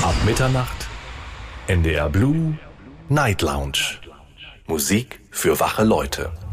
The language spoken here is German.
Ab Mitternacht, NDR Blue, Night Lounge. Musik für wache Leute.